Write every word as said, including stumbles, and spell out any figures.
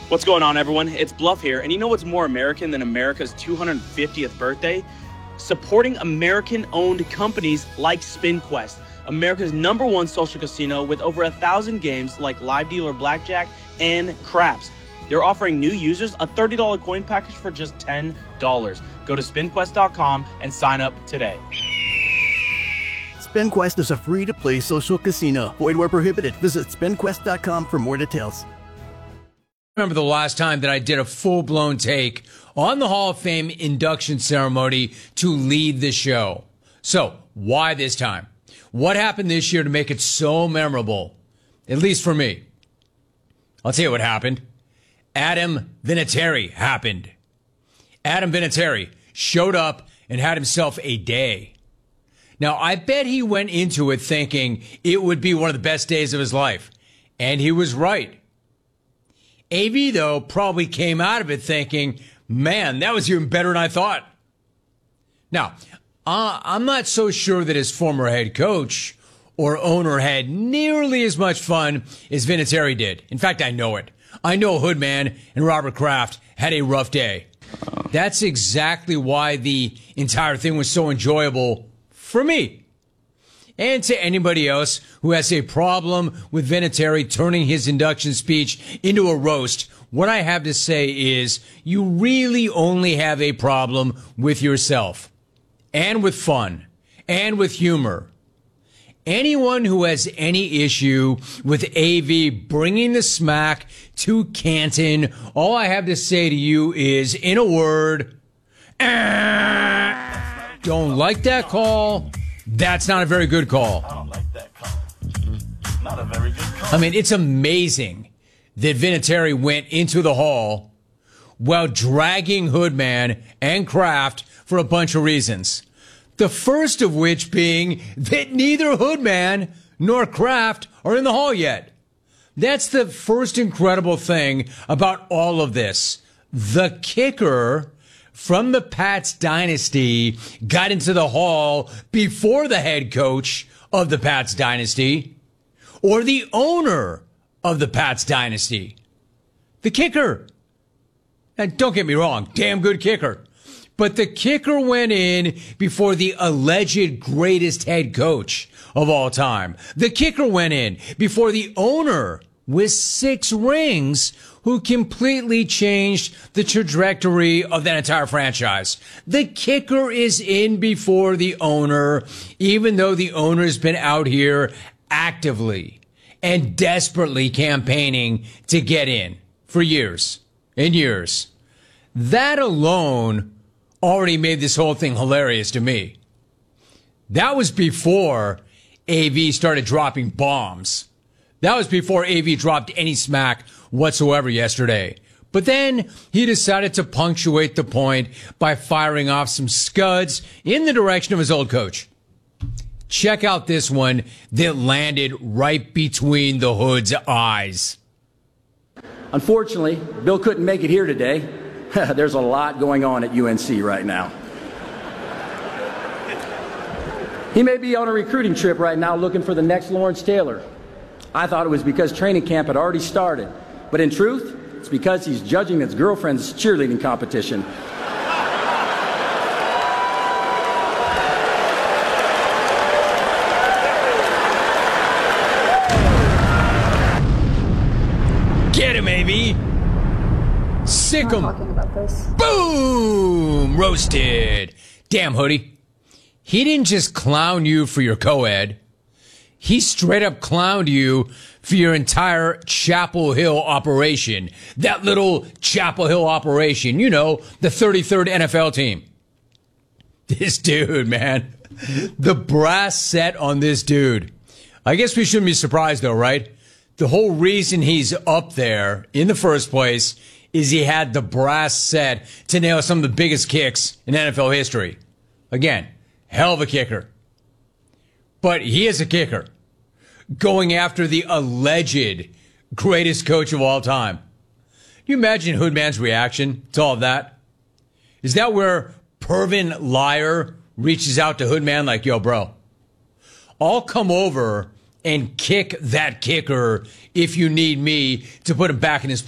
What's going on, everyone? It's Bluff here, and you know what's more American than America's two hundred fiftieth birthday? Supporting American-owned companies like SpinQuest, America's number one social casino with over a thousand games like Live Dealer Blackjack and Craps. They're offering new users a thirty dollar coin package for just ten dollars. Go to spin quest dot com and sign up today. SpinQuest is a free-to-play social casino. Void where prohibited. Visit spin quest dot com for more details. Remember the last time that I did a full-blown take on the Hall of Fame induction ceremony to lead the show. So, why this time? What happened this year to make it so memorable? At least for me. I'll tell you what happened. Adam Vinatieri happened. Adam Vinatieri showed up and had himself a day. Now, I bet he went into it thinking it would be one of the best days of his life. And he was right. A V, though, probably came out of it thinking, man, that was even better than I thought. Now, uh, I'm not so sure that his former head coach or owner had nearly as much fun as Vinatieri did. In fact, I know it. I know Hoodman and Robert Kraft had a rough day. That's exactly why the entire thing was so enjoyable for me. And to anybody else who has a problem with Vinatieri turning his induction speech into a roast, what I have to say is you really only have a problem with yourself and with fun and with humor. Anyone who has any issue with A V bringing the smack to Canton, all I have to say to you is, in a word, ah, don't like that call. That's not a very good call. I don't like that call. Not a very good call. I mean, it's amazing that Vinatieri went into the hall while dragging Hoodman and Kraft for a bunch of reasons. The first of which being that neither Hoodman nor Kraft are in the hall yet. That's the first incredible thing about all of this. The kicker from the Pats dynasty got into the hall before the head coach of the Pats dynasty or the owner of the Pats dynasty. The kicker. And don't get me wrong, damn good kicker. But the kicker went in before the alleged greatest head coach of all time. The kicker went in before the owner with six rings who completely changed the trajectory of that entire franchise. The kicker is in before the owner, even though the owner's been out here actively and desperately campaigning to get in for years and years. That alone already made this whole thing hilarious to me. That was before A V started dropping bombs. That was before A V dropped any smack whatsoever yesterday. But then he decided to punctuate the point by firing off some scuds in the direction of his old coach. Check out this one that landed right between the Hood's eyes. Unfortunately, Bill couldn't make it here today. There's a lot going on at U N C right now. He may be on a recruiting trip right now looking for the next Lawrence Taylor. I thought it was because training camp had already started. But in truth, it's because he's judging his girlfriend's cheerleading competition. Get him, A V. Sick him. Boom! Roasted. Damn, Hoodie. He didn't just clown you for your co-ed. He straight up clowned you for your entire Chapel Hill operation. That little Chapel Hill operation. You know, the thirty-third N F L team. This dude, man. The brass set on this dude. I guess we shouldn't be surprised, though, right? The whole reason he's up there in the first place is he had the brass set to nail some of the biggest kicks in N F L history. Again, hell of a kicker. But he is a kicker, going after the alleged greatest coach of all time. Can you imagine Hoodman's reaction to all of that? Is that where Pervin Liar reaches out to Hoodman like, yo, bro, I'll come over and kick that kicker if you need me to put him back in his place?